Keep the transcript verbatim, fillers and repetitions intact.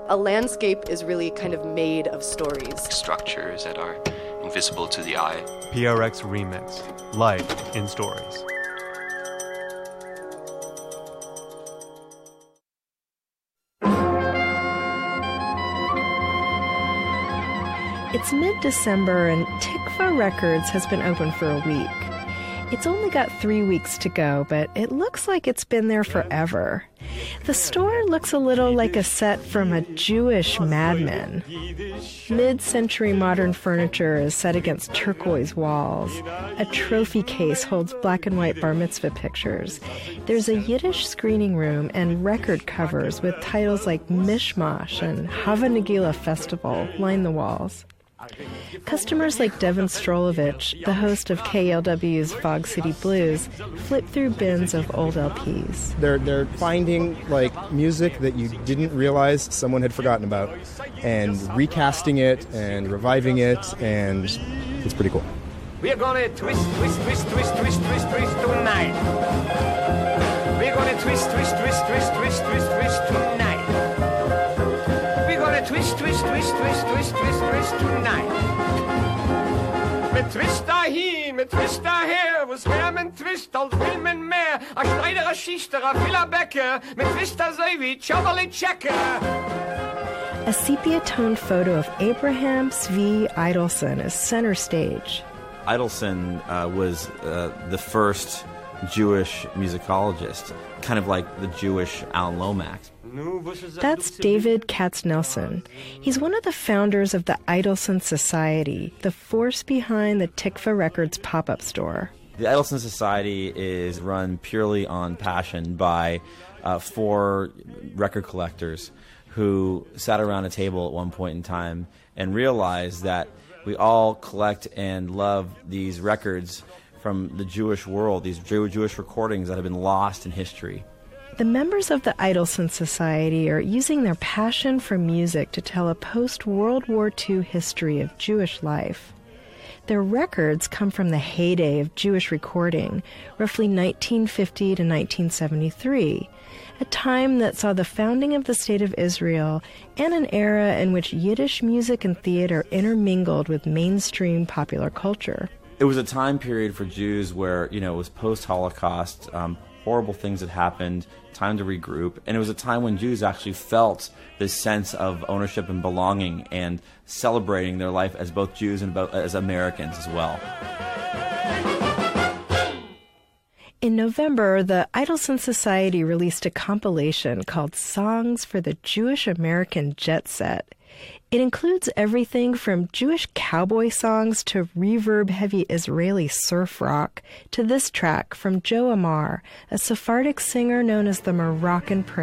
A landscape is really kind of made of stories. Structures that are invisible to the eye. P R X Remix, Life in Stories. It's mid-December and Tikva Records has been open for a week. It's only got three weeks to go, but it looks like it's been there forever. The store looks a little like a set from a Jewish Mad Men. Mid-century modern furniture is set against turquoise walls. A trophy case holds black and white bar mitzvah pictures. There's a Yiddish screening room and record covers with titles like Mishmash and Hava Nagila Festival line the walls. Customers like Devin Strolovich, the host of K L W's Fog City Blues, flip through bins of old L Ps. They're they're finding like music that you didn't realize someone had forgotten about, and recasting it and reviving it, and it's pretty cool. We're gonna twist, twist, twist, twist, twist, twist, twist tonight. We're gonna twist, twist, twist, twist, twist, twist, twist tonight. Twist, twist, twist, twist, twist, twist, twist tonight. Mit Twist dahin, mit Twist daher, was wär mit Twist als Filmen mehr? A Schneider, a Schichter, a Villa Becker, mit Twist a Zewi, Chevrolet Checker. A sepia-toned photo of Abraham Zvi Idelson is center stage. Idelson uh, was uh, the first Jewish musicologist, kind of like the Jewish Alan Lomax. That's David Katz-Nelson. He's one of the founders of the Idelson Society, the force behind the Tikva Records pop-up store. The Idelson Society is run purely on passion by uh, four record collectors who sat around a table at one point in time and realized that we all collect and love these records from the Jewish world, these Jewish recordings that have been lost in history. The members of the Idelson Society are using their passion for music to tell a post-World War Two history of Jewish life. Their records come from the heyday of Jewish recording, roughly nineteen fifty to nineteen seventy-three, a time that saw the founding of the State of Israel and an era in which Yiddish music and theater intermingled with mainstream popular culture. It was a time period for Jews where, you know, it was post-Holocaust, um, horrible things had happened, time to regroup, and it was a time when Jews actually felt this sense of ownership and belonging and celebrating their life as both Jews and both as Americans as well. In November, the Idelson Society released a compilation called Songs for the Jewish American Jet Set. It includes everything from Jewish cowboy songs to reverb-heavy Israeli surf rock to this track from Joe Amar, a Sephardic singer known as the Moroccan Prince.